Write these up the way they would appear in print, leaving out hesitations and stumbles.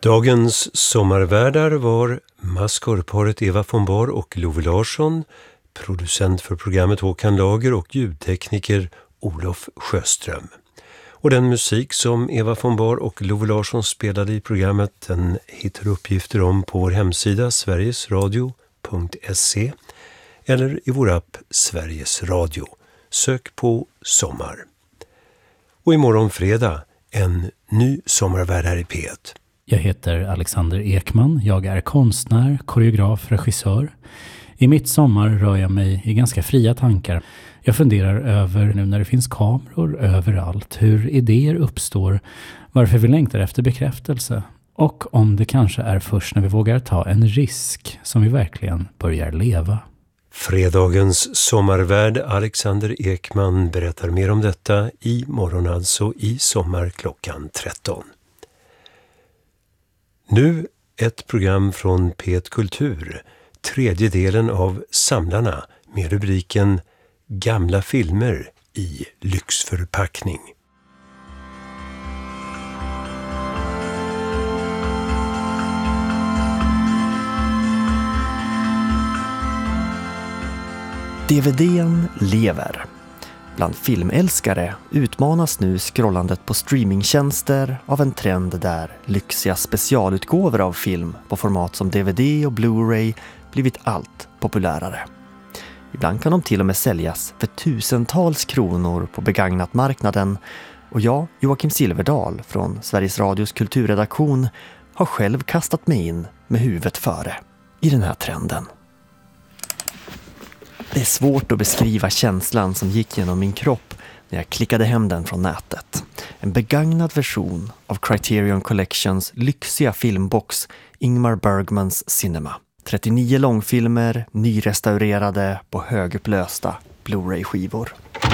Dagens sommarvärdar var maskorparet Eva von Bar och Love Larsson, producent för programmet Håkan Lager och ljudtekniker Olof Sjöström. Och den musik som Eva von Bar och Love Larsson spelade i programmet, den hittar uppgifter om på vår hemsida sverigesradio.se eller i vår app Sveriges Radio. Sök på sommar. Och imorgon fredag en ny sommarvärd här i P1. Jag heter Alexander Ekman, jag är konstnär, koreograf, regissör. I mitt sommar rör jag mig i ganska fria tankar. Jag funderar över, nu när det finns kameror överallt, hur idéer uppstår, varför vi längtar efter bekräftelse och om det kanske är först när vi vågar ta en risk som vi verkligen börjar leva. Fredagens sommarvärd Alexander Ekman berättar mer om detta i morgon, alltså i sommar klockan 13. Nu ett program från P1 Kultur, tredje delen av Samlarna med rubriken Gamla filmer i lyxförpackning. DVD:n lever. Bland filmälskare utmanas nu scrollandet på streamingtjänster av en trend där lyxiga specialutgåvor av film på format som DVD och Blu-ray blivit allt populärare. Ibland kan de till och med säljas för tusentals kronor på begagnatmarknaden, och jag, Joakim Silverdal från Sveriges Radios kulturredaktion, har själv kastat mig in med huvudet före i den här trenden. Det är svårt att beskriva känslan som gick genom min kropp när jag klickade hem den från nätet. En begagnad version av Criterion Collections lyxiga filmbox Ingmar Bergmans Cinema. 39 långfilmer nyrestaurerade på högupplösta Blu-ray-skivor.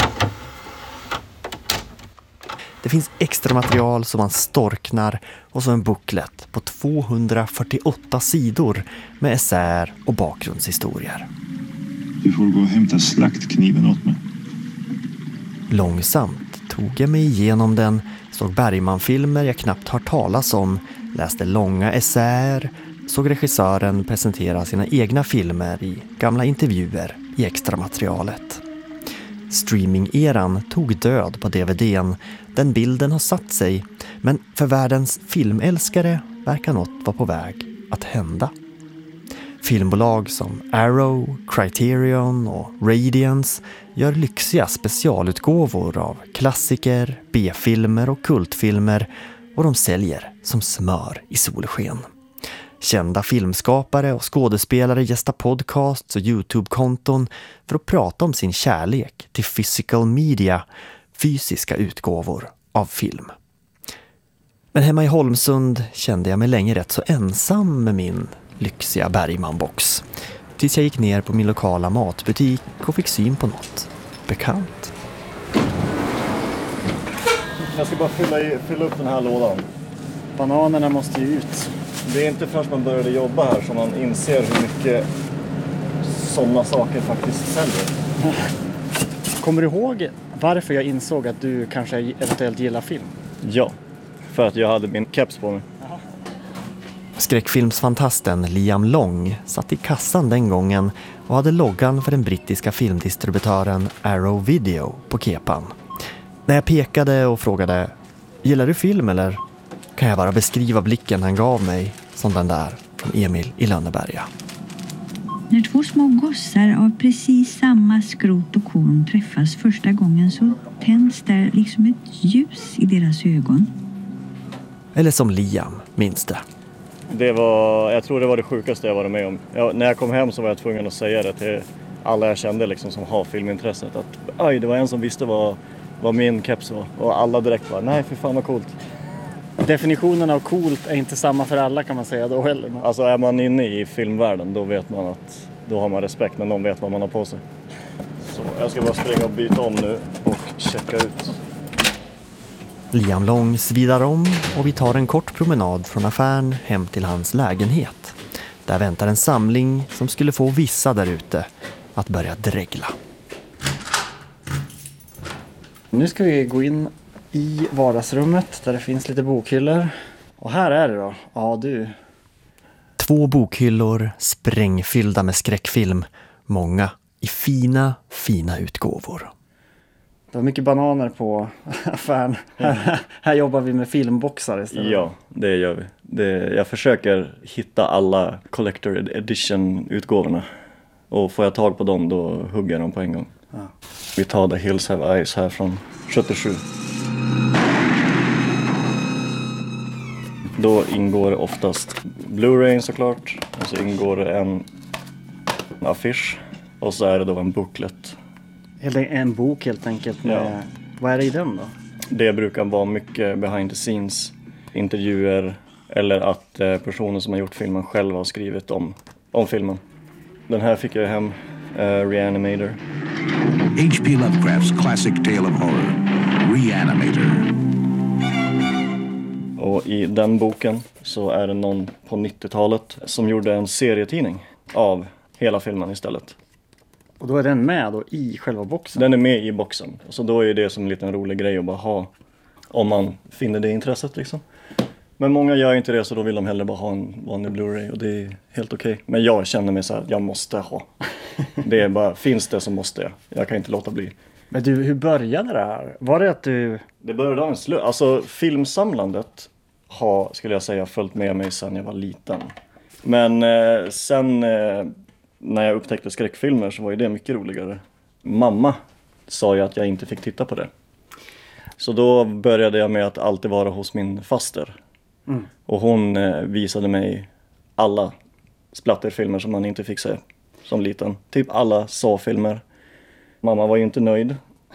Det finns extra material som man storknar och så en booklet på 248 sidor med essäer och bakgrundshistorier. Du får gå och hämta slaktkniven åt mig. Långsamt tog jag mig igenom den, såg Bergman-filmer jag knappt hört talas om, läste långa essäer, såg regissören presentera sina egna filmer i gamla intervjuer i extra materialet. Streaming-eran tog död på DVD:n. Den bilden har satt sig, men för världens filmälskare verkar något vara på väg att hända. Filmbolag som Arrow, Criterion och Radiance gör lyxiga specialutgåvor av klassiker, B-filmer och kultfilmer, och de säljer som smör i solsken. Kända filmskapare och skådespelare gästar podcasts och YouTube-konton för att prata om sin kärlek till physical media, fysiska utgåvor av film. Men hemma i Holmsund kände jag mig länge rätt så ensam med min lyxiga Bergman-box. Tills jag gick ner på min lokala matbutik och fick syn på något bekant. Jag ska bara fylla upp den här lådan. Bananerna måste ju ut. Det är inte förrän man började jobba här som man inser hur mycket sådana saker faktiskt säljer. Kommer du ihåg varför jag insåg att du kanske eventuellt gillar film? Ja, för att jag hade min keps på mig. Skräckfilmsfantasten Liam Long satt i kassan den gången och hade loggan för den brittiska filmdistributören Arrow Video på kepan. När jag pekade och frågade, gillar du film eller? Kan jag bara beskriva blicken han gav mig som den där från Emil i Lönneberga. När två små gossar av precis samma skrot och korn träffas första gången så tänds där liksom ett ljus i deras ögon. Eller som Liam minns det. Jag tror det var det sjukaste jag varit med om. När jag kom hem så var jag tvungen att säga det till alla jag kände liksom, som har filmintresset. Att det var en som visste vad min keps var. Och alla direkt var, nej för fan vad coolt. Definitionen av coolt är inte samma för alla kan man säga då heller. Alltså är man inne i filmvärlden då vet man att då har man respekt när någon vet vad man har på sig. Så jag ska bara springa och byta om nu och checka ut. Liam Long svidar om och vi tar en kort promenad från affären hem till hans lägenhet. Där väntar en samling som skulle få vissa där ute att börja dregla. Nu ska vi gå in i vardagsrummet där det finns lite bokhyllor. Och här är det då. Ja, du. 2 bokhyllor sprängfyllda med skräckfilm. Många i fina utgåvor. Det var mycket bananer på affären. Här jobbar vi med filmboxar istället. Ja, det gör vi. Jag försöker hitta alla Collector Edition-utgåvorna. Och får jag tag på dem, då hugger jag dem på en gång. Ja. Vi tar The Hills Have Eyes här från 77. Då ingår oftast Blu-ray såklart. Och så ingår det en affisch. Och så är det då en booklet. En bok helt enkelt. Med, vad är det i den då? Det brukar vara mycket behind the scenes, intervjuer eller att personer som har gjort filmen själva har skrivit om filmen. Den här fick jag hem, Reanimator. H.P. Lovecrafts classic tale of horror, Reanimator. Och i den boken så är det någon på 90-talet som gjorde en serietidning av hela filmen istället. Och då är den med då i själva boxen? Den är med i boxen. Så då är det som en liten rolig grej att bara ha om man finner det intresset liksom. Men många gör inte det, så då vill de hellre bara ha en vanlig Blu-ray och det är helt okej. Men jag känner mig så här, jag måste ha. Det är bara, finns det så måste jag. Jag kan inte låta bli. Men du, hur började det här? Var det att du... Det började av en slump. Alltså filmsamlandet har, skulle jag säga, följt med mig sedan jag var liten. Men sen när jag upptäckte skräckfilmer så var ju det mycket roligare. Mamma sa ju att jag inte fick titta på det. Så då började jag med att alltid vara hos min faster. Mm. Och hon visade mig alla splatterfilmer som man inte fick se som liten. Typ alla Saw-filmer. Mamma var ju inte nöjd.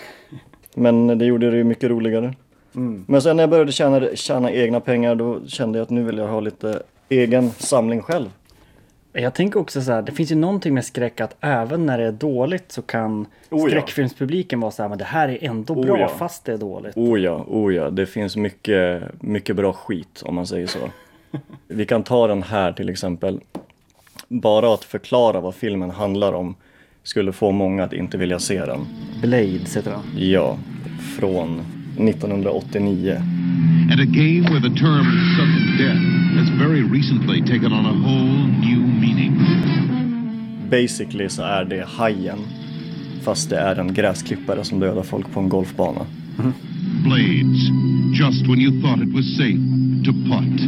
Men det gjorde det ju mycket roligare. Mm. Men sen när jag började tjäna egna pengar, då kände jag att nu vill jag ha lite egen samling själv. Jag tänker också så här, det finns ju någonting med skräck att även när det är dåligt så kan skräckfilmspubliken vara så här, men det här är ändå bra fast det är dåligt. Oh ja, det finns mycket bra skit om man säger så. Vi kan ta den här till exempel. Bara att förklara vad filmen handlar om skulle få många att inte vilja se den. Blade heter den. Ja, från 1989. And a game where the term sudden death has very recently taken on a whole new meaning. Basically så är det Hajen, fast det är en gräsklippare som dödar folk på en golfbana. Mm. Blades, just when you thought it was safe to putt.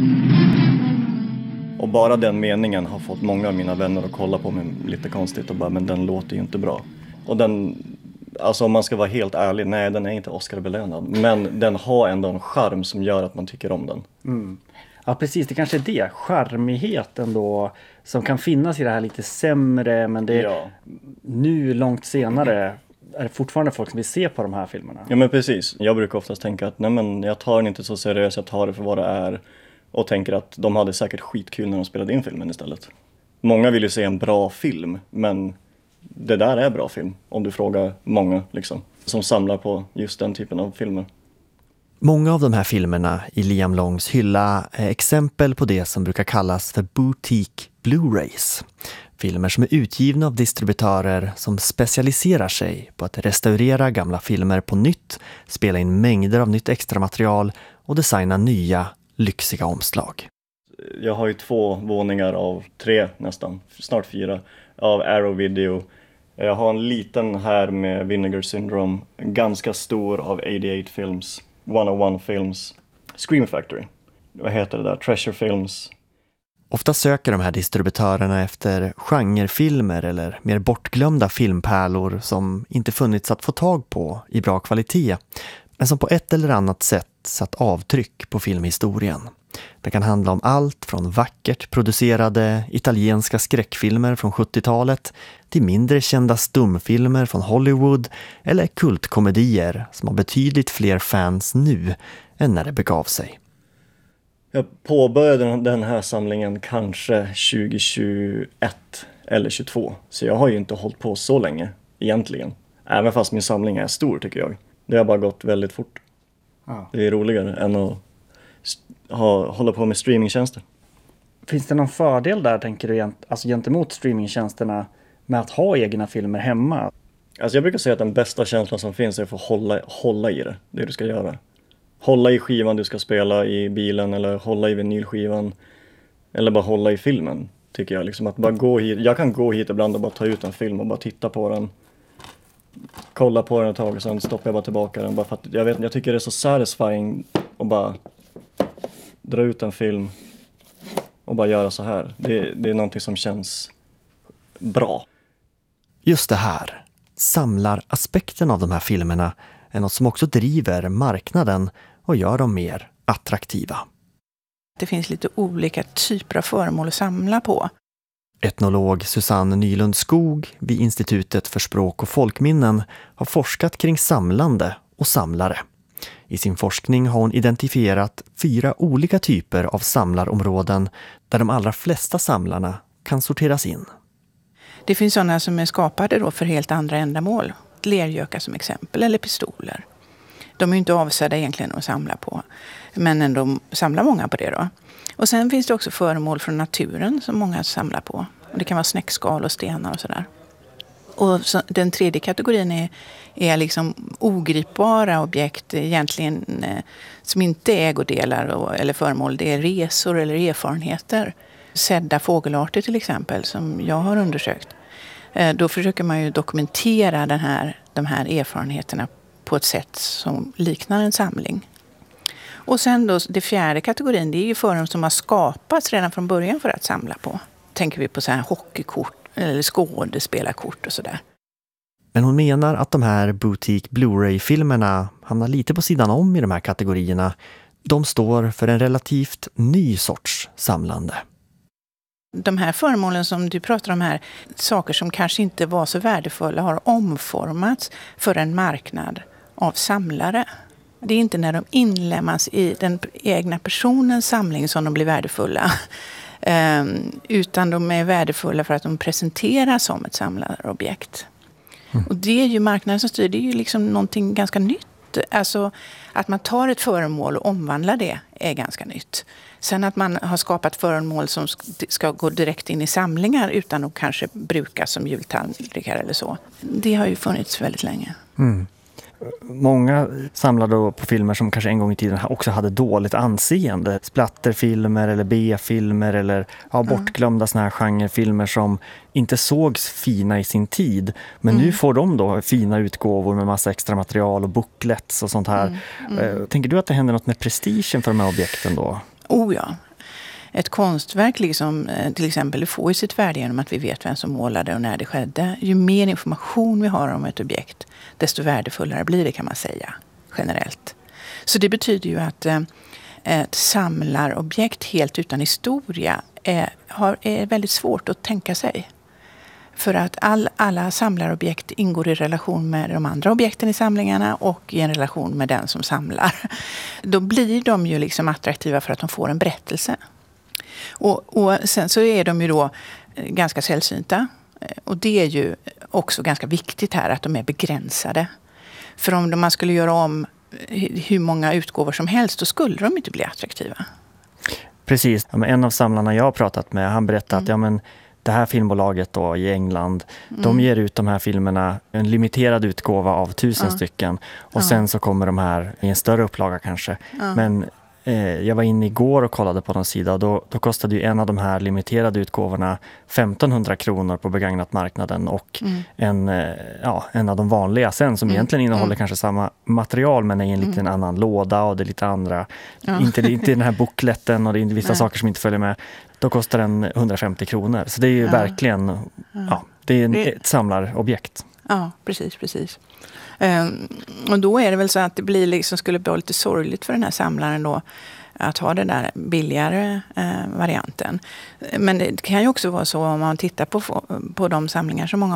Och bara den meningen har fått många av mina vänner att kolla på mig lite konstigt och bara, men den låter ju inte bra. Och den, alltså om man ska vara helt ärlig, nej den är inte Oscar-belönad. Men den har ändå en charm som gör att man tycker om den. Mm. Ja precis, det kanske är det. Charmighet ändå som kan finnas i det här lite sämre. Men det är nu långt senare är det fortfarande folk som vill se på de här filmerna. Ja men precis, jag brukar oftast tänka att nej men jag tar den inte så seriöst, jag tar det för vad det är. Och tänker att de hade säkert skitkul när de spelade in filmen istället. Många vill ju se en bra film, men det där är bra film. Om du frågar många liksom, som samlar på just den typen av filmer. Många av de här filmerna i Liam Longs hylla är exempel på det som brukar kallas för boutique Blu-rays. Filmer som är utgivna av distributörer som specialiserar sig på att restaurera gamla filmer på nytt, spela in mängder av nytt extra material och designa nya lyxiga omslag. Jag har ju 2 våningar av 3 nästan, snart 4, av Arrow Video. Jag har en liten här med Vinegar Syndrome, ganska stor av 88 Films, 101 Films, Scream Factory. Vad heter det där? Treasure Films. Ofta söker de här distributörerna efter genrefilmer eller mer bortglömda filmpärlor som inte funnits att få tag på i bra kvalitet, men som på ett eller annat sätt satt avtryck på filmhistorien. Det kan handla om allt från vackert producerade italienska skräckfilmer från 70-talet till mindre kända stumfilmer från Hollywood eller kultkomedier som har betydligt fler fans nu än när det begav sig. Jag påbörjade den här samlingen kanske 2021 eller 22, så jag har ju inte hållit på så länge egentligen. Även fast min samling är stor tycker jag. Det har bara gått väldigt fort. Det är roligare än att hålla på med streamingtjänster. Finns det någon fördel där, tänker du, alltså gentemot streamingtjänsterna med att ha egna filmer hemma? Alltså jag brukar säga att den bästa känslan som finns är att få hålla i det du ska göra. hålla i skivan du ska spela i bilen eller hålla i vinylskivan eller bara hålla i filmen, tycker jag. Liksom att bara gå hit. Jag kan gå hit ibland och bara ta ut en film och bara titta på den. Kolla på den ett tag och sen stoppar jag bara tillbaka den. Bara för att jag tycker det är så satisfying att bara dra ut en film och bara göra så här. Det är någonting som känns bra. Just det här, samlaraspekten av de här filmerna är något som också driver marknaden och gör dem mer attraktiva. Det finns lite olika typer av föremål att samla på. Etnolog Susanne Nylund Skog vid Institutet för språk och folkminnen har forskat kring samlande och samlare. I sin forskning har hon identifierat 4 olika typer av samlarområden där de allra flesta samlarna kan sorteras in. Det finns sådana som är skapade då för helt andra ändamål. Lergökar som exempel, eller pistoler. De är ju inte avsedda egentligen att samla på. Men ändå samlar många på det då. Och sen finns det också föremål från naturen som många samlar på. Och det kan vara snäckskal och stenar och sådär. Och så, den tredje kategorin är liksom ogripbara objekt egentligen som inte är ägodelar eller föremål. Det är resor eller erfarenheter. Sedda fågelarter till exempel som jag har undersökt. Då försöker man ju dokumentera de här erfarenheterna på ett sätt som liknar en samling. Och sen då, det fjärde kategorin, det är ju föremål som har skapats redan från början för att samla på. Tänker vi på så här hockeykort eller skådespelarkort och sådär. Men hon menar att de här boutique Blu-ray-filmerna hamnar lite på sidan om i de här kategorierna. De står för en relativt ny sorts samlande. De här föremålen som du pratar om här, saker som kanske inte var så värdefulla, har omformats för en marknad av samlare. Det är inte när de inlämnas i den egna personens samling som de blir värdefulla. Utan de är värdefulla för att de presenteras som ett samlarobjekt. Och det är ju marknaden som styr, det är ju liksom någonting ganska nytt. Alltså att man tar ett föremål och omvandlar det är ganska nytt. Sen att man har skapat föremål som ska gå direkt in i samlingar utan att kanske brukas som jultallrikar eller så. Det har ju funnits väldigt länge. Mm. Många samlade på filmer som kanske en gång i tiden också hade dåligt anseende. Splatterfilmer eller B-filmer eller bortglömda såna här genrefilmer som inte sågs fina i sin tid. Men nu får de då fina utgåvor med massa extra material och booklets och sånt här. Tänker du att det händer något med prestigen för de här objekten då? Oh ja. Ett konstverk liksom, till exempel, det får ju sitt värde genom att vi vet vem som målade och när det skedde. Ju mer information vi har om ett objekt, desto värdefullare blir det, kan man säga, generellt. Så det betyder ju att ett samlarobjekt helt utan historia är väldigt svårt att tänka sig. För att alla samlarobjekt ingår i relation med de andra objekten i samlingarna och i en relation med den som samlar. Då blir de ju liksom attraktiva för att de får en berättelse. Och sen så är de ju då ganska sällsynta. Och det är ju också ganska viktigt här att de är begränsade. För om man skulle göra om hur många utgåvor som helst, då skulle de inte bli attraktiva. Precis. En av samlarna jag har pratat med, han berättade att det här filmbolaget då i England, de ger ut de här filmerna en limiterad utgåva av 1000 stycken. Och sen så kommer de här i en större upplaga kanske. Men jag var inne igår och kollade på någon sida och då kostade ju en av de här limiterade utgåvorna 1500 kronor på begagnat marknaden och en av de vanliga sen som egentligen innehåller kanske samma material men är i en liten annan låda och det är lite andra, inte den här bookletten och det är vissa saker som inte följer med. Då kostar den 150 kronor. Så det är ju verkligen det är ett samlarobjekt. Ja, precis. Och då är det väl så att det blir liksom, skulle bli lite sorgligt för den här samlaren då att ha den där billigare varianten. Men det kan ju också vara så om man tittar på de samlingar som många